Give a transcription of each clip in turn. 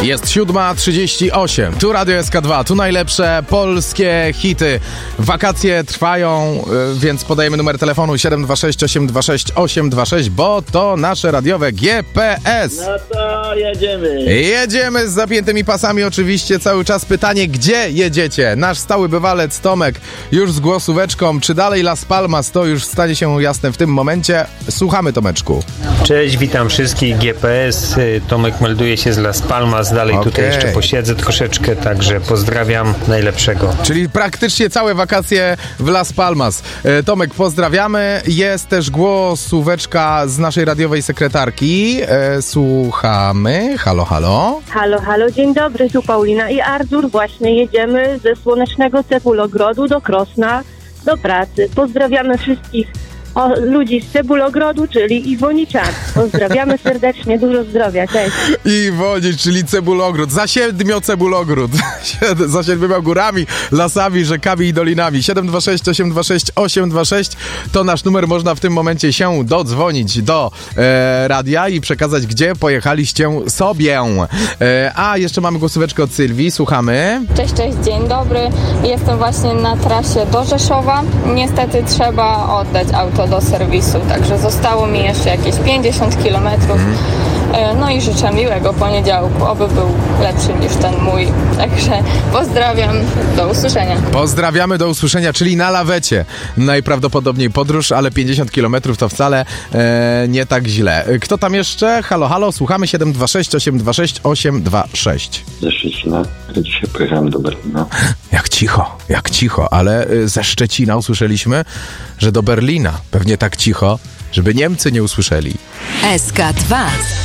Jest 7:38. Tu Radio SK2, tu najlepsze polskie hity. Wakacje trwają, więc podajemy numer telefonu 726 826 826, bo to nasze radiowe GPS. No to jedziemy. Jedziemy z zapiętymi pasami oczywiście. Cały czas pytanie, gdzie jedziecie? Nasz stały bywalec Tomek już z głosóweczką. Czy dalej Las Palmas? To już stanie się jasne w tym momencie. Słuchamy, Tomeczku. Cześć, witam wszystkich. GPS. Tomek melduje się z Las Palmas. Dalej tutaj jeszcze posiedzę troszeczkę, także pozdrawiam. Najlepszego. Czyli praktycznie całe wakacje w Las Palmas. Tomek, pozdrawiamy. Jest też głosóweczka z naszej radiowej sekretarki. Słuchamy. Halo, halo. Halo, halo, dzień dobry, tu Paulina i Artur. Właśnie jedziemy ze słonecznego Cebulogrodu do Krosna do pracy. Pozdrawiamy wszystkich ludzi z Cebulogrodu, czyli Iwoniczan. Pozdrawiamy serdecznie, dużo zdrowia, cześć. Iwonicz, czyli Cebulogród, za 7 Cebulogród, za 7 górami, lasami, rzekami i dolinami. 726 826 826 to nasz numer, można w tym momencie się dodzwonić do radia i przekazać, gdzie pojechaliście sobie. A jeszcze mamy głosóweczkę od Sylwii, słuchamy. Cześć, dzień dobry. Jestem właśnie na trasie do Rzeszowa. Niestety trzeba oddać auto do serwisu, także zostało mi jeszcze jakieś 50 km. No i życzę miłego poniedziałku, oby był lepszy niż ten mój. Także pozdrawiam, do usłyszenia. Pozdrawiamy, do usłyszenia, czyli na lawecie. Najprawdopodobniej podróż, ale 50 km to wcale nie tak źle. Kto tam jeszcze? Halo, halo, słuchamy. 726 826 826. Ze Szczecina, dzisiaj pojechałem do Berlina. Jak cicho, ale ze Szczecina usłyszeliśmy, że do Berlina. Pewnie tak cicho, żeby Niemcy nie usłyszeli. SK2.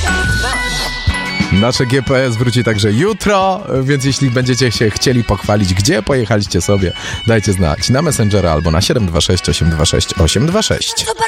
Nasze GPS wróci także jutro, więc jeśli będziecie się chcieli pochwalić, gdzie pojechaliście sobie, dajcie znać na Messengera albo na 726 826 826.